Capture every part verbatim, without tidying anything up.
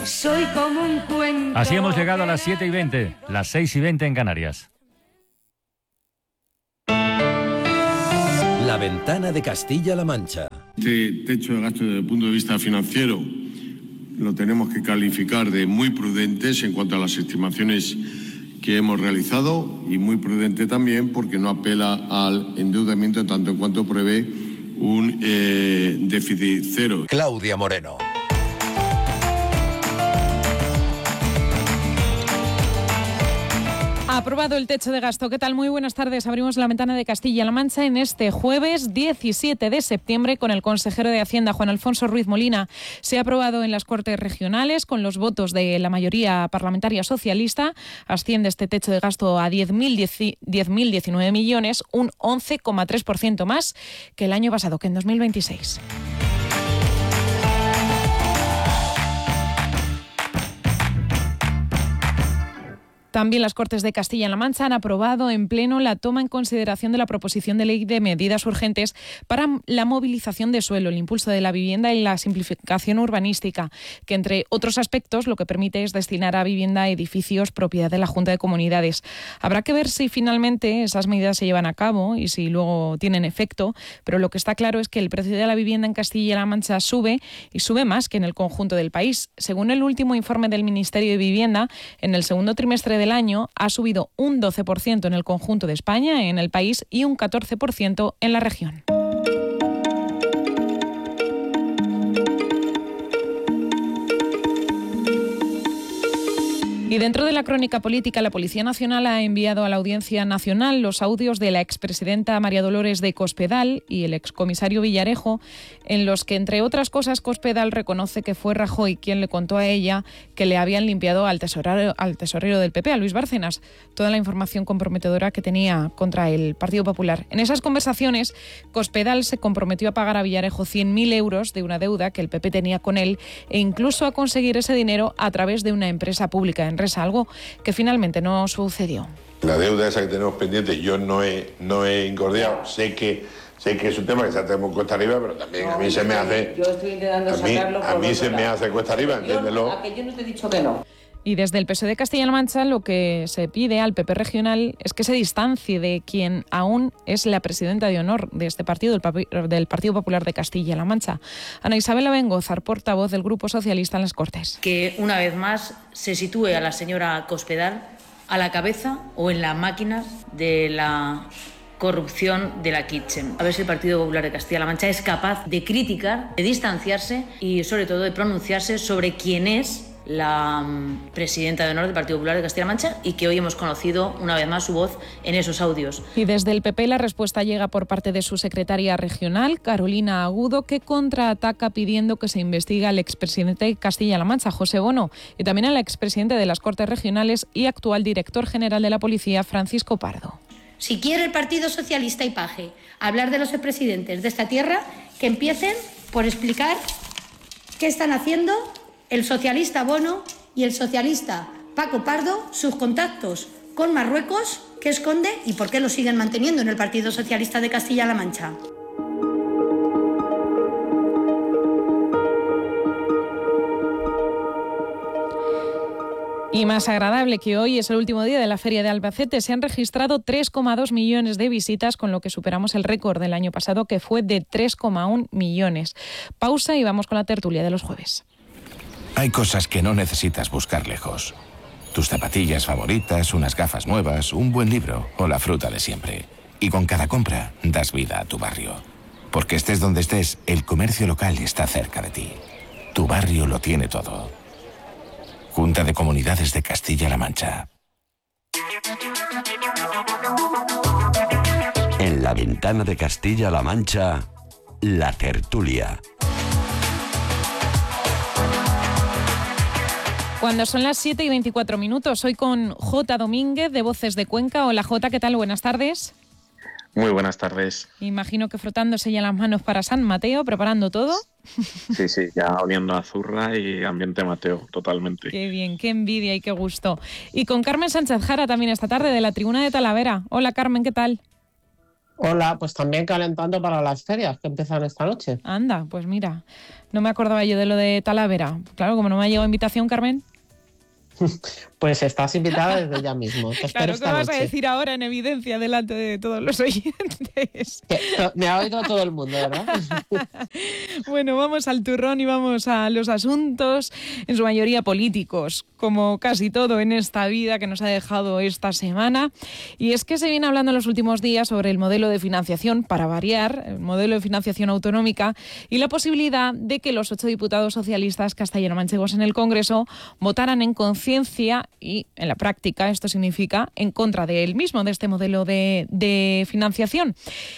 Soy como un cuento. Así hemos llegado a las siete y veinte, las seis y veinte en Canarias. La ventana de Castilla-La Mancha. Este techo de gasto desde el punto de vista financiero lo tenemos que calificar de muy prudentes en cuanto a las estimaciones que hemos realizado, y muy prudente también porque no apela al endeudamiento en tanto en cuanto prevé un eh, déficit cero. Claudia Moreno. Aprobado el techo de gasto. ¿Qué tal? Muy buenas tardes. Abrimos la ventana de Castilla-La Mancha en este jueves diecisiete de septiembre con el consejero de Hacienda, Juan Alfonso Ruiz Molina. Se ha aprobado en las Cortes Regionales con los votos de la mayoría parlamentaria socialista. Asciende este techo de gasto a diez mil diecinueve millones, un once coma tres por ciento más que el año pasado, que en dos mil veintiséis. También las Cortes de Castilla-La Mancha han aprobado en pleno la toma en consideración de la proposición de ley de medidas urgentes para la movilización de suelo, el impulso de la vivienda y la simplificación urbanística, que entre otros aspectos lo que permite es destinar a vivienda a edificios propiedad de la Junta de Comunidades. Habrá que ver si finalmente esas medidas se llevan a cabo y si luego tienen efecto, pero lo que está claro es que el precio de la vivienda en Castilla-La Mancha sube y sube más que en el conjunto del país. Según el último informe del Ministerio de Vivienda, en el segundo trimestre del año ha subido un doce por ciento en el conjunto de España, en el país, y un catorce por ciento en la región. Y dentro de la crónica política, la Policía Nacional ha enviado a la Audiencia Nacional los audios de la expresidenta María Dolores de Cospedal y el excomisario Villarejo, en los que, entre otras cosas, Cospedal reconoce que fue Rajoy quien le contó a ella que le habían limpiado al tesorero, al tesorero del P P, a Luis Bárcenas, toda la información comprometedora que tenía contra el Partido Popular. En esas conversaciones, Cospedal se comprometió a pagar a Villarejo cien mil euros de una deuda que el P P tenía con él e incluso a conseguir ese dinero a través de una empresa pública en algo que finalmente no sucedió. La deuda esa que tenemos pendiente, yo no he, no he incordiado, sé que sé que es un tema que se tenemos cuesta arriba, pero también no, a mí se me hace... Yo estoy intentando a mí, sacarlo a mí se lado. me hace cuesta arriba, entiéndelo. A que yo no te he dicho que no. Y desde el P S O E de Castilla-La Mancha lo que se pide al P P regional es que se distancie de quien aún es la presidenta de honor de este partido, del, papi, del Partido Popular de Castilla-La Mancha. Ana Isabel Abengozar, portavoz del Grupo Socialista en las Cortes. Que una vez más se sitúe a la señora Cospedal a la cabeza o en las máquinas de la corrupción de la Kitchen. A ver si el Partido Popular de Castilla-La Mancha es capaz de criticar, de distanciarse y sobre todo de pronunciarse sobre quién es la presidenta de honor del Partido Popular de Castilla-La Mancha y que hoy hemos conocido una vez más su voz en esos audios. Y desde el P P la respuesta llega por parte de su secretaria regional, Carolina Agudo, que contraataca pidiendo que se investigue al expresidente de Castilla-La Mancha, José Bono, y también al expresidente de las Cortes Regionales y actual director general de la Policía, Francisco Pardo. Si quiere el Partido Socialista y Paje hablar de los expresidentes de esta tierra, que empiecen por explicar qué están haciendo el socialista Bono y el socialista Paco Pardo, sus contactos con Marruecos, qué esconde y por qué lo siguen manteniendo en el Partido Socialista de Castilla-La Mancha. Y más agradable que hoy es el último día de la Feria de Albacete. Se han registrado tres coma dos millones de visitas, con lo que superamos el récord del año pasado, que fue de tres coma uno millones. Pausa y vamos con la tertulia de los jueves. Hay cosas que no necesitas buscar lejos. Tus zapatillas favoritas, unas gafas nuevas, un buen libro o la fruta de siempre. Y con cada compra das vida a tu barrio. Porque estés donde estés, el comercio local está cerca de ti. Tu barrio lo tiene todo. Junta de Comunidades de Castilla-La Mancha. En la ventana de Castilla-La Mancha, la tertulia. Cuando son las siete y veinticuatro minutos, hoy con J. Domínguez de Voces de Cuenca. Hola J, ¿qué tal? Buenas tardes. Muy buenas tardes. Imagino que frotándose ya las manos para San Mateo, preparando todo. Sí, sí, ya oliendo a zurra y ambiente Mateo, totalmente. Qué bien, qué envidia y qué gusto. Y con Carmen Sánchez Jara también esta tarde de la Tribuna de Talavera. Hola Carmen, ¿qué tal? Hola, pues también calentando para las ferias que empiezan esta noche. Anda, pues mira, no me acordaba yo de lo de Talavera. Claro, como no me ha llegado invitación, Carmen. Pues estás invitada desde ya mismo. Te espero Claro, ¿qué esta vas noche. a decir ahora en evidencia delante de todos los oyentes? Que, to- me ha oído todo el mundo, ¿verdad? Bueno, vamos al turrón y vamos a los asuntos, en su mayoría políticos, como casi todo en esta vida que nos ha dejado esta semana. Y es que se viene hablando en los últimos días sobre el modelo de financiación, para variar, el modelo de financiación autonómica y la posibilidad de que los ocho diputados socialistas castellano-manchegos en el Congreso votaran en conciencia y, en la práctica, esto significa en contra del mismo, de este modelo de, de financiación.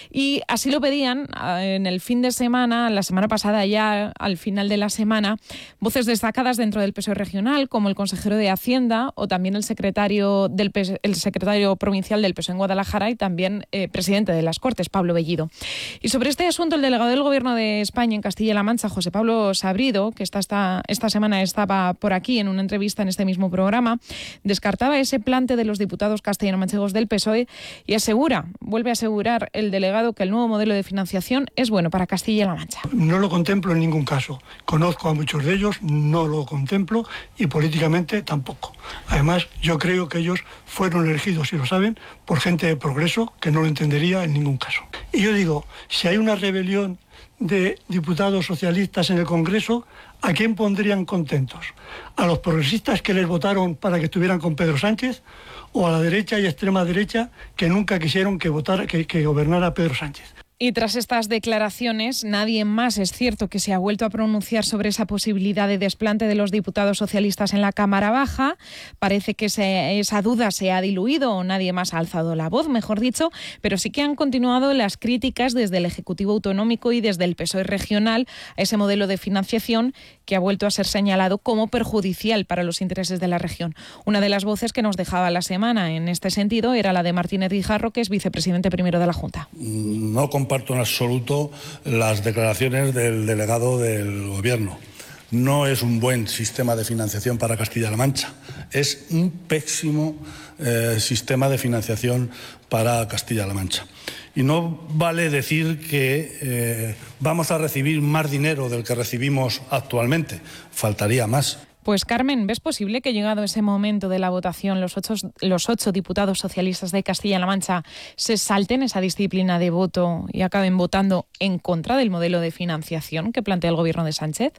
Y así lo pedían en el fin de semana, la semana pasada ya, al final de la semana, voces destacadas dentro del P S O E regional, como el consejero de Hacienda o también el secretario, del P S O E, el secretario provincial del P S O E en Guadalajara y también eh, presidente de las Cortes, Pablo Bellido. Y sobre este asunto, el delegado del Gobierno de España en Castilla-La Mancha, José Pablo Sabrido, que esta, esta, esta semana estaba por aquí en una entrevista en este mismo programa, descartaba ese plante de los diputados castellano-manchegos del P S O E y asegura, vuelve a asegurar el delegado, que el nuevo modelo de financiación es bueno para Castilla-La Mancha. No lo contemplo en ningún caso. Conozco a muchos de ellos, no lo contemplo y políticamente tampoco. Además, yo creo que ellos fueron elegidos, si lo saben, por gente de progreso que no lo entendería en ningún caso. Y yo digo, si hay una rebelión de diputados socialistas en el Congreso, ¿a quién pondrían contentos? ¿A los progresistas que les votaron para que estuvieran con Pedro Sánchez? ¿O a la derecha y extrema derecha que nunca quisieron que, votara, que, que gobernara Pedro Sánchez? Y tras estas declaraciones, nadie más, es cierto, que se ha vuelto a pronunciar sobre esa posibilidad de desplante de los diputados socialistas en la Cámara Baja. Parece que se, esa duda se ha diluido o nadie más ha alzado la voz, mejor dicho, pero sí que han continuado las críticas desde el Ejecutivo Autonómico y desde el P S O E regional a ese modelo de financiación que ha vuelto a ser señalado como perjudicial para los intereses de la región. Una de las voces que nos dejaba la semana en este sentido era la de Martínez Guijarro, que es vicepresidente primero de la Junta. No comparto en absoluto las declaraciones del delegado del Gobierno. No es un buen sistema de financiación para Castilla-La Mancha. Es un pésimo eh, sistema de financiación para Castilla-La Mancha. Y no vale decir que eh, vamos a recibir más dinero del que recibimos actualmente. Faltaría más. Pues Carmen, ¿ves posible que llegado ese momento de la votación los ocho, los ocho diputados socialistas de Castilla-La Mancha se salten esa disciplina de voto y acaben votando en contra del modelo de financiación que plantea el Gobierno de Sánchez?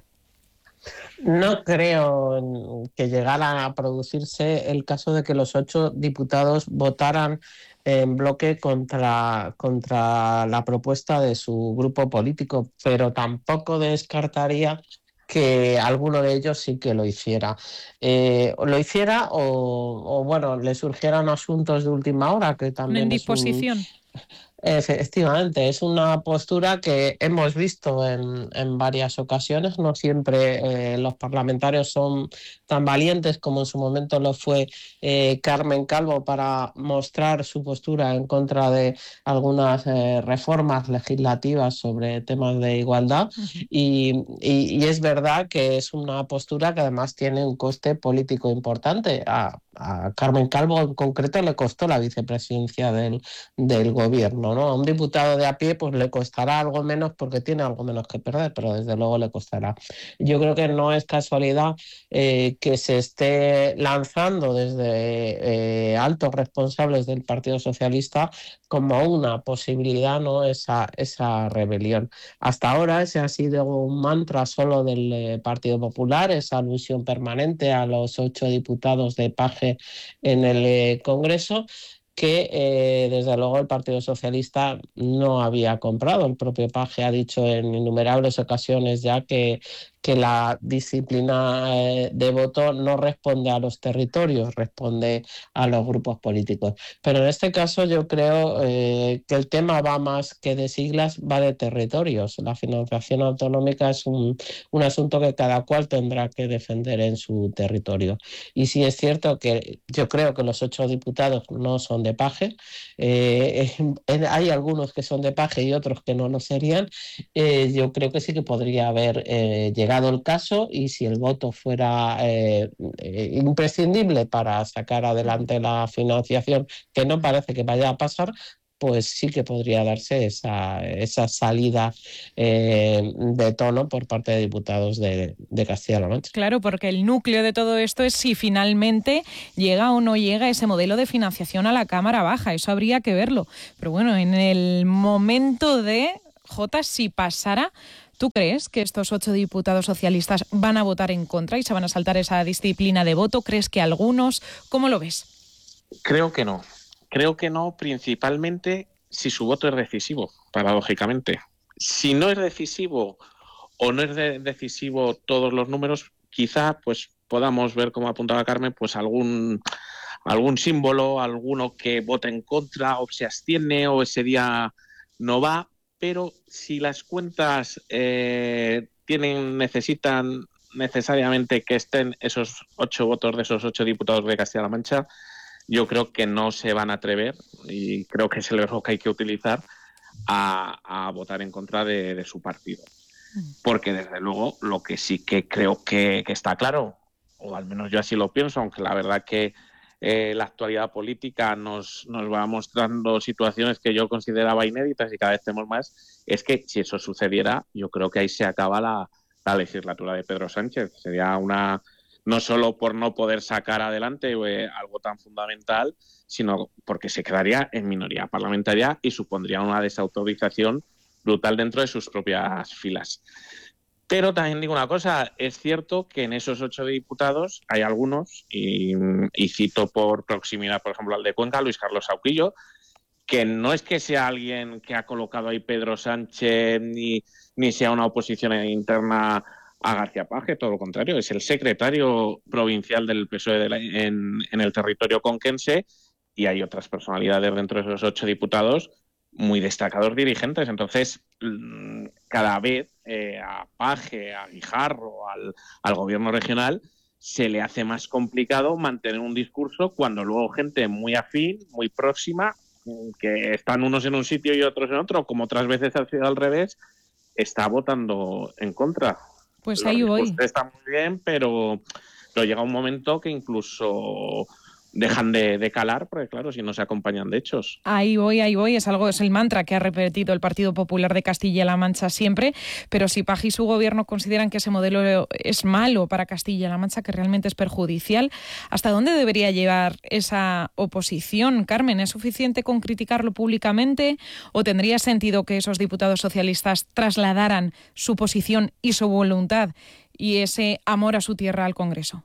No creo que llegara a producirse el caso de que los ocho diputados votaran en bloque contra, contra la propuesta de su grupo político, pero tampoco descartaría que alguno de ellos sí que lo hiciera. Eh, lo hiciera o, o, bueno, le surgieran asuntos de última hora, que también en es disposición. Un... Efectivamente, es una postura que hemos visto en, en varias ocasiones. No siempre eh, los parlamentarios son tan valientes como en su momento lo fue eh, Carmen Calvo para mostrar su postura en contra de algunas eh, reformas legislativas sobre temas de igualdad. Uh-huh. y, y, y es verdad que es una postura que además tiene un coste político importante. A, a Carmen Calvo en concreto le costó la vicepresidencia del, del gobierno, ¿no? A un diputado de a pie pues le costará algo menos porque tiene algo menos que perder, pero desde luego le costará. Yo creo que no es casualidad eh, que se esté lanzando desde eh, altos responsables del Partido Socialista como una posibilidad, ¿no? esa, esa rebelión. Hasta ahora ese ha sido un mantra solo del eh, Partido Popular, esa alusión permanente a los ocho diputados de Paje en el eh, Congreso, que eh, desde luego el Partido Socialista no había comprado. El propio Paje ha dicho en innumerables ocasiones ya que, que la disciplina eh, de voto no responde a los territorios, responde a los grupos políticos. Pero en este caso yo creo eh, que el tema va más que de siglas, va de territorios. La financiación autonómica es un, un asunto que cada cual tendrá que defender en su territorio. Y sí es cierto que yo creo que los ocho diputados no son de Paje. Eh, eh, hay algunos que son de Paje y otros que no lo serían. Eh, yo creo que sí que podría haber eh, llegado el caso, y si el voto fuera eh, eh, imprescindible para sacar adelante la financiación, que no parece que vaya a pasar, pues sí que podría darse esa, esa salida eh, de tono por parte de diputados de, de Castilla-La Mancha. Claro, porque el núcleo de todo esto es si finalmente llega o no llega ese modelo de financiación a la Cámara Baja. Eso habría que verlo. Pero bueno, en el momento de, Jota, si pasara, ¿tú crees que estos ocho diputados socialistas van a votar en contra y se van a saltar esa disciplina de voto? ¿Crees que algunos? ¿Cómo lo ves? Creo que no. Creo que no, principalmente si su voto es decisivo, paradójicamente. Si no es decisivo o no es de- decisivo todos los números, quizá pues podamos ver, como apuntaba Carmen, pues algún, algún símbolo, alguno que vote en contra o se abstiene o ese día no va. Pero si las cuentas eh, tienen, necesitan necesariamente que estén esos ocho votos de esos ocho diputados de Castilla-La Mancha, yo creo que no se van a atrever, y creo que es el error que hay que utilizar, a, a votar en contra de, de su partido. Porque desde luego lo que sí que creo que, que está claro, o al menos yo así lo pienso, aunque la verdad que eh, la actualidad política nos, nos va mostrando situaciones que yo consideraba inéditas y cada vez tenemos más, es que si eso sucediera, yo creo que ahí se acaba la, la legislatura de Pedro Sánchez. Sería una, no solo por no poder sacar adelante eh, algo tan fundamental, sino porque se quedaría en minoría parlamentaria y supondría una desautorización brutal dentro de sus propias filas. Pero también digo una cosa, es cierto que en esos ocho diputados hay algunos, y, y cito por proximidad, por ejemplo, al de Cuenca, Luis Carlos Sauquillo, que no es que sea alguien que ha colocado ahí Pedro Sánchez, ni, ni sea una oposición interna a García Paje, todo lo contrario, es el secretario provincial del P S O E de la, en, en el territorio conquense, y hay otras personalidades dentro de esos ocho diputados muy destacados dirigentes. Entonces, cada vez eh, a Paje, a Guijarro, al, al gobierno regional, se le hace más complicado mantener un discurso cuando luego gente muy afín, muy próxima, que están unos en un sitio y otros en otro, como otras veces ha sido al revés, está votando en contra. Pues ahí voy. Está muy bien, pero, pero llega un momento que incluso dejan de, de calar, porque claro, si no se acompañan de hechos. Ahí voy, ahí voy, es algo, es el mantra que ha repetido el Partido Popular de Castilla-La Mancha siempre, pero si Paje y su gobierno consideran que ese modelo es malo para Castilla-La Mancha, que realmente es perjudicial, ¿hasta dónde debería llevar esa oposición? Carmen, ¿es suficiente con criticarlo públicamente o tendría sentido que esos diputados socialistas trasladaran su posición y su voluntad y ese amor a su tierra al Congreso?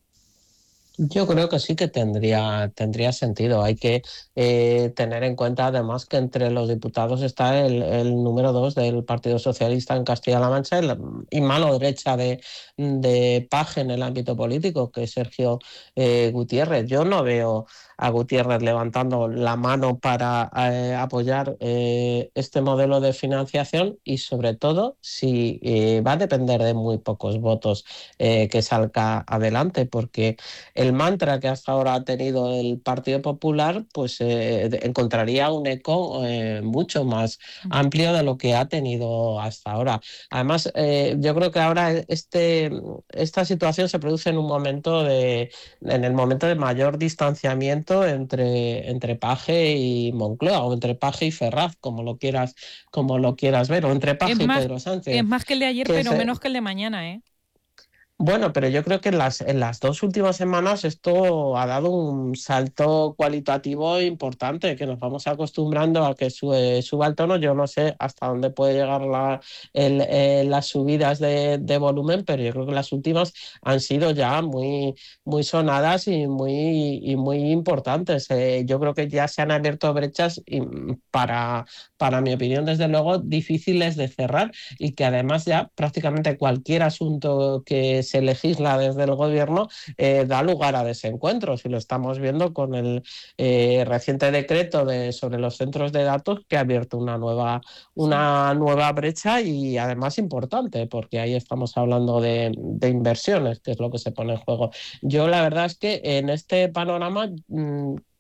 Yo creo que sí que tendría, tendría sentido. Hay que eh, tener en cuenta además que entre los diputados está el, el número dos del Partido Socialista en Castilla-La Mancha y mano derecha de, de Paje en el ámbito político, que es Sergio eh, Gutiérrez. Yo no veo a Gutiérrez levantando la mano para eh, apoyar eh, este modelo de financiación y sobre todo si eh, va a depender de muy pocos votos eh, que salga adelante, porque el mantra que hasta ahora ha tenido el Partido Popular pues eh, encontraría un eco eh, mucho más amplio de lo que ha tenido hasta ahora. Además, eh, yo creo que ahora este, esta situación se produce en un momento de, en el momento de mayor distanciamiento entre, entre Paje y Moncloa, o entre Paje y Ferraz, como lo quieras, como lo quieras ver, o entre Paje y Pedro Sánchez. Es más que el de ayer, que pero se... menos que el de mañana, ¿eh? Bueno, pero yo creo que en las, en las dos últimas semanas esto ha dado un salto cualitativo importante, que nos vamos acostumbrando a que sube, suba el tono. Yo no sé hasta dónde puede llegar la, el, eh, las subidas de, de volumen, pero yo creo que las últimas han sido ya muy, muy sonadas y muy, y muy importantes. Eh, yo creo que ya se han abierto brechas y para, para mi opinión, desde luego, difíciles de cerrar, y que además ya prácticamente cualquier asunto que se legisla desde el gobierno eh, da lugar a desencuentros, y lo estamos viendo con el eh, reciente decreto de, sobre los centros de datos, que ha abierto una nueva, una sí. nueva brecha, y además importante, porque ahí estamos hablando de, de inversiones, que es lo que se pone en juego. Yo la verdad es que en este panorama mmm,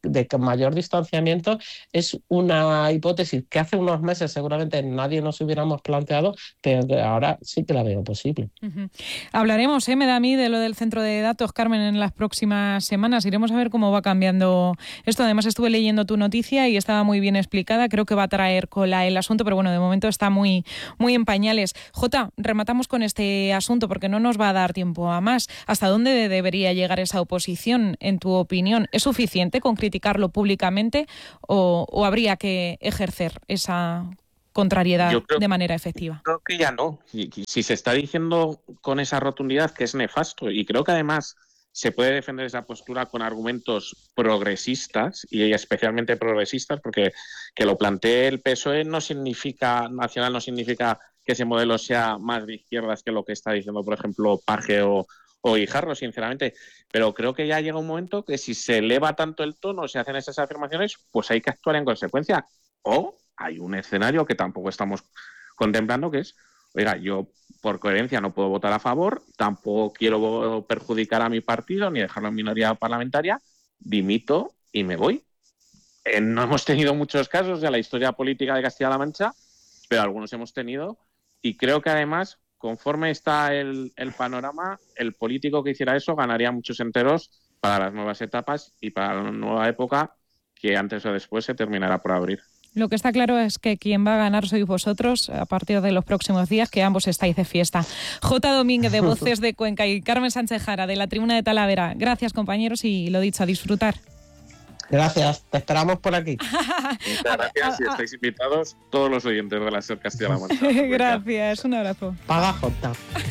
de mayor distanciamiento es una hipótesis que hace unos meses seguramente nadie nos hubiéramos planteado, pero que ahora sí que la veo posible. Uh-huh. Hablaremos, ¿eh? me da a mí, de lo del centro de datos, Carmen, en las próximas semanas. Iremos a ver cómo va cambiando esto. Además, estuve leyendo tu noticia y estaba muy bien explicada. Creo que va a traer cola el asunto, pero bueno, de momento está muy, muy en pañales. Jota, rematamos con este asunto porque no nos va a dar tiempo a más. ¿Hasta dónde debería llegar esa oposición, en tu opinión? ¿Es suficiente con criticarlo públicamente o, o habría que ejercer esa contrariedad creo, de manera efectiva? Creo que ya no. Si, si se está diciendo con esa rotundidad que es nefasto, y creo que además se puede defender esa postura con argumentos progresistas, y especialmente progresistas, porque que lo plantee el P S O E no significa, nacional no significa que ese modelo sea más de izquierdas que lo que está diciendo, por ejemplo, Paje o, o Guijarro, sinceramente. Pero creo que ya llega un momento que si se eleva tanto el tono, se hacen esas afirmaciones, pues hay que actuar en consecuencia. O hay un escenario que tampoco estamos contemplando, que es, oiga, yo por coherencia no puedo votar a favor, tampoco quiero perjudicar a mi partido ni dejarlo en minoría parlamentaria, dimito y me voy. Eh, no hemos tenido muchos casos de la historia política de Castilla-La Mancha, pero algunos hemos tenido, y creo que además, conforme está el, el panorama, el político que hiciera eso ganaría muchos enteros para las nuevas etapas y para la nueva época que antes o después se terminará por abrir. Lo que está claro es que quien va a ganar sois vosotros a partir de los próximos días, que ambos estáis de fiesta. Jota Domínguez, de Voces de Cuenca, y Carmen Sánchez Jara, de la Tribuna de Talavera. Gracias, compañeros, y lo dicho, a disfrutar. Gracias, te esperamos por aquí. Muchas gracias y estáis invitados todos los oyentes de la SER Castilla-La Mancha. Gracias, un abrazo. Paga Jota.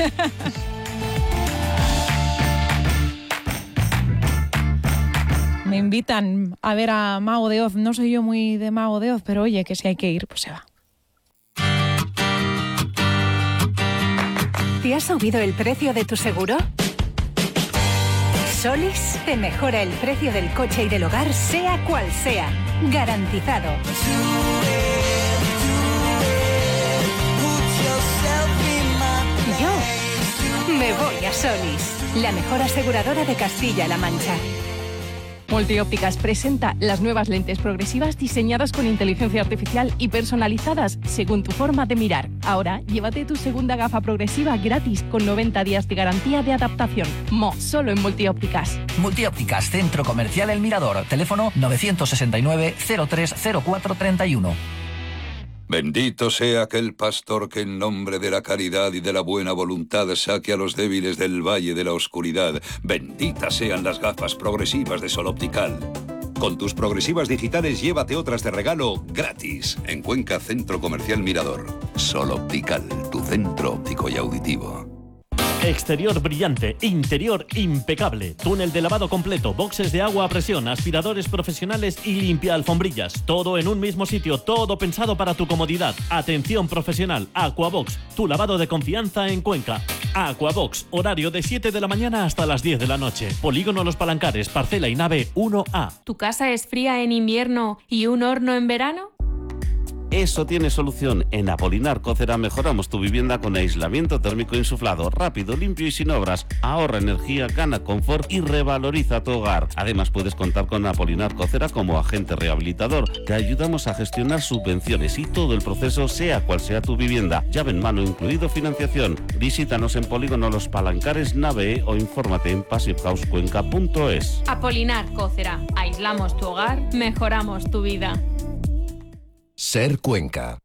Me invitan a ver a Mago de Oz. No soy yo muy de Mago de Oz, pero oye, que si hay que ir, pues se va. ¿Te has subido el precio de tu seguro? Solís te mejora el precio del coche y del hogar, sea cual sea. Garantizado. Yo me voy a Solís, la mejor aseguradora de Castilla-La Mancha. Multiópticas presenta las nuevas lentes progresivas diseñadas con inteligencia artificial y personalizadas según tu forma de mirar. Ahora, llévate tu segunda gafa progresiva gratis con noventa días de garantía de adaptación. Mo, solo en Multiópticas. Multiópticas, Centro Comercial El Mirador. Teléfono nueve seis nueve, cero tres cero cuatro tres uno. Bendito sea aquel pastor que en nombre de la caridad y de la buena voluntad saque a los débiles del valle de la oscuridad. Benditas sean las gafas progresivas de Sol Optical. Con tus progresivas digitales llévate otras de regalo gratis. En Cuenca, Centro Comercial Mirador. Sol Optical, tu centro óptico y auditivo. Exterior brillante, interior impecable, túnel de lavado completo, boxes de agua a presión, aspiradores profesionales y limpia alfombrillas. Todo en un mismo sitio, todo pensado para tu comodidad. Atención profesional, Aquabox, tu lavado de confianza en Cuenca. Aquabox, horario de siete de la mañana hasta las diez de la noche. Polígono Los Palancares, parcela y nave uno A. ¿Tu casa es fría en invierno y un horno en verano? Eso tiene solución. En Apolinar Cocera mejoramos tu vivienda con aislamiento térmico insuflado, rápido, limpio y sin obras. Ahorra energía, gana confort y revaloriza tu hogar. Además puedes contar con Apolinar Cocera como agente rehabilitador. Te ayudamos a gestionar subvenciones y todo el proceso, sea cual sea tu vivienda. Llave en mano incluido financiación. Visítanos en Polígono Los Palancares, nave E o infórmate en passivehousecuenca punto es. Apolinar Cocera. Aislamos tu hogar, mejoramos tu vida. SER Cuenca.